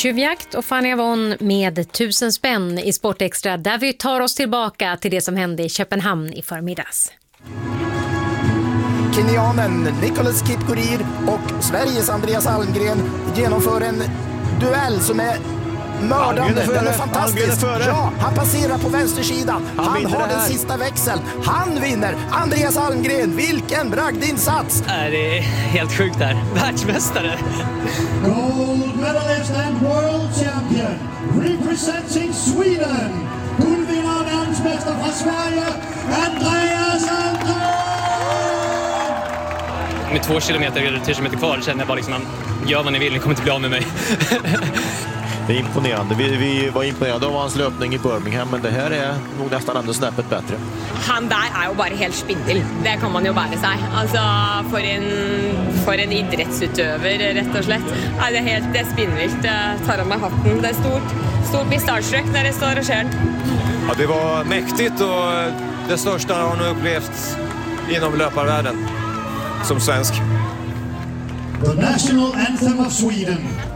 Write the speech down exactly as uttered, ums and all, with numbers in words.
Tjuvjakt och Fanny Avon med tusen spänn i Sportextra, där vi tar oss tillbaka till det som hände i Köpenhamn i förmiddags. Kenyanen Nicholas Kipkorir och Sveriges Andreas Almgren genomför en duell som är mördande. Den är fantastisk. Ja, han passerar på vänstersidan. Han, han har den sista växeln. Han vinner. Andreas Almgren, vilken bragdinsats! Det är helt sjukt där. Världsmästare. Gold medalist and world champion representing Sweden. Guldvinnaren världsmästare från Sverige, Andreas Almgren. Med två kilometer eller tre kilometer kvar känner jag bara liksom, gör vad ni vill, ni kommer inte bli av med mig. Det är imponerande. Vi, vi var imponerade av hans löpning i Birmingham, men det här är nog nästan ändå snäppet bättre. Han där är ju bara helt spindel. Det kan man ju bara säga. Alltså, för en, för en idrottsutövare, rätt och slett. Ja, det är helt det är spinnvilt. Jag tar av mig hatten. Det är stort, stort bli starstruck när det står och sker. Ja, det var mäktigt och det största har nog upplevt inom löparvärlden som svensk. The national anthem of Sweden.